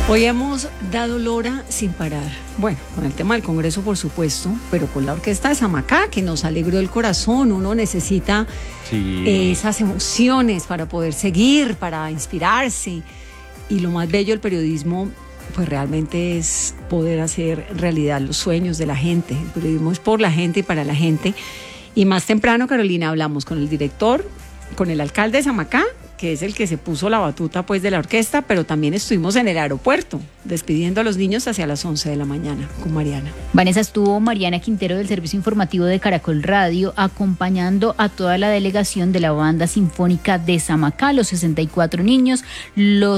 Hoy hemos dado lora sin parar. Bueno, con el tema del Congreso, por supuesto, pero con la orquesta de Samacá, que nos alegró el corazón. Uno necesita esas emociones para poder seguir, para inspirarse. Y lo más bello del periodismo, pues realmente es poder hacer realidad los sueños de la gente. El periodismo es por la gente y para la gente. Y más temprano, Carolina, hablamos con el director, con el alcalde de Samacá, que es el que se puso la batuta pues de la orquesta, pero también estuvimos en el aeropuerto despidiendo a los niños hacia las 11 de la mañana con Mariana. Vanessa, estuvo Mariana Quintero del Servicio Informativo de Caracol Radio acompañando a toda la delegación de la Banda Sinfónica de Samacá, los 64 niños, los